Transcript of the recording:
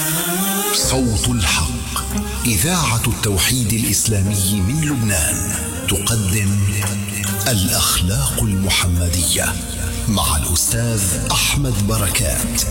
صوت الحق، إذاعة التوحيد الإسلامي من لبنان، تقدم الأخلاق المحمدية مع الأستاذ أحمد بركات.